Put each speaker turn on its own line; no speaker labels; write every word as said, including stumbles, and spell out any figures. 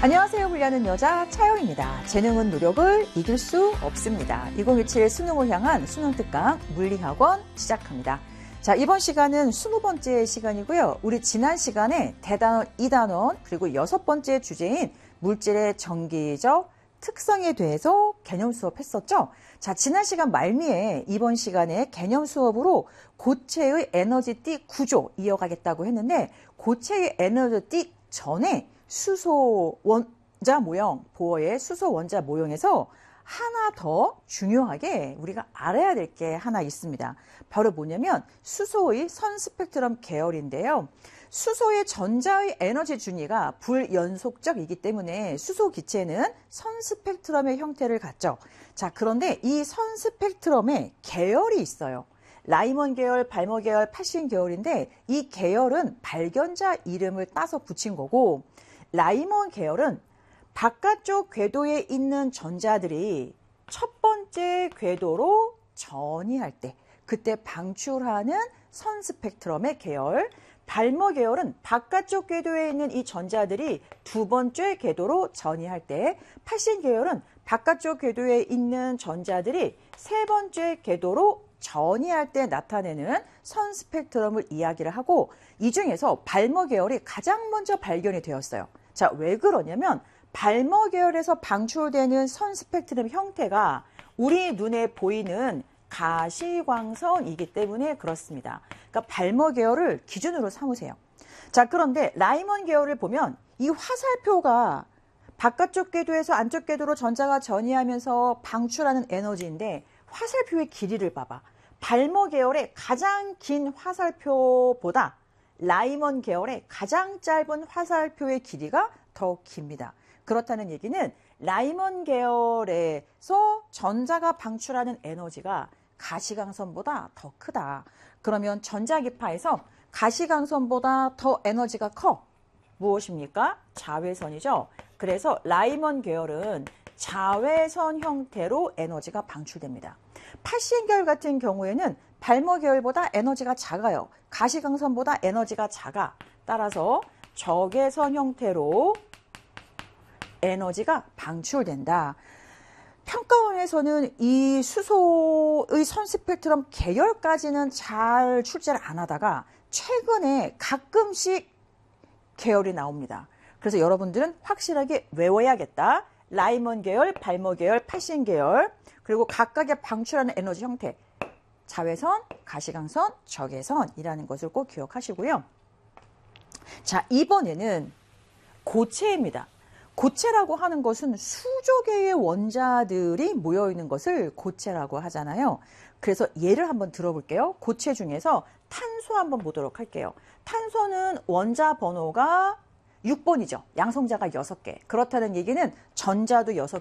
안녕하세요. 불리하는 여자 차영입니다. 재능은 노력을 이길 수 없습니다. 이천십칠 수능을 향한 수능특강 물리학원 시작합니다. 자, 이번 시간은 스무 번째 시간이고요. 우리 지난 시간에 대단원 이 단원 그리고 여섯 번째 주제인 물질의 정기적 특성에 대해서 개념 수업했었죠. 자, 지난 시간 말미에 이번 시간에 개념 수업으로 고체의 에너지띠 구조 이어가겠다고 했는데, 고체의 에너지띠 전에 수소 원자 모형, 보어의 수소 원자 모형에서 하나 더 중요하게 우리가 알아야 될 게 하나 있습니다. 바로 뭐냐면 수소의 선 스펙트럼 계열인데요. 수소의 전자의 에너지 준위가 불연속적이기 때문에 수소 기체는 선 스펙트럼의 형태를 갖죠. 자, 그런데 이 선 스펙트럼에 계열이 있어요. 라이먼 계열, 발머 계열, 파신 계열인데 이 계열은 발견자 이름을 따서 붙인 거고, 라이먼 계열은 바깥쪽 궤도에 있는 전자들이 첫 번째 궤도로 전이할 때 그때 방출하는 선 스펙트럼의 계열, 발머 계열은 바깥쪽 궤도에 있는 이 전자들이 두 번째 궤도로 전이할 때, 파신 계열은 바깥쪽 궤도에 있는 전자들이 세 번째 궤도로 전이할 때 나타내는 선 스펙트럼을 이야기를 하고, 이 중에서 발머 계열이 가장 먼저 발견이 되었어요. 자, 왜 그러냐면 발머 계열에서 방출되는 선 스펙트럼 형태가 우리 눈에 보이는 가시광선이기 때문에 그렇습니다. 그러니까 발머 계열을 기준으로 삼으세요. 자, 그런데 라이먼 계열을 보면 이 화살표가 바깥쪽 궤도에서 안쪽 궤도로 전자가 전이하면서 방출하는 에너지인데, 화살표의 길이를 봐봐. 발머 계열의 가장 긴 화살표보다 라이먼 계열의 가장 짧은 화살표의 길이가 더 깁니다. 그렇다는 얘기는 라이먼 계열에서 전자가 방출하는 에너지가 가시광선보다 더 크다. 그러면 전자기파에서 가시광선보다 더 에너지가 커. 무엇입니까? 자외선이죠. 그래서 라이먼 계열은 자외선 형태로 에너지가 방출됩니다. 파신 계열 같은 경우에는 발머 계열보다 에너지가 작아요. 가시광선보다 에너지가 작아. 따라서 적외선 형태로 에너지가 방출된다. 평가원에서는 이 수소의 선 스펙트럼 계열까지는 잘 출제를 안 하다가 최근에 가끔씩 계열이 나옵니다. 그래서 여러분들은 확실하게 외워야겠다. 라이먼 계열, 발머 계열, 파신 계열, 그리고 각각의 방출하는 에너지 형태, 자외선, 가시광선, 적외선이라는 것을 꼭 기억하시고요. 자, 이번에는 고체입니다. 고체라고 하는 것은 수조 개의 원자들이 모여있는 것을 고체라고 하잖아요. 그래서 예를 한번 들어볼게요. 고체 중에서 탄소 한번 보도록 할게요. 탄소는 원자 번호가 육 번이죠. 양성자가 여섯 개. 그렇다는 얘기는 전자도 여섯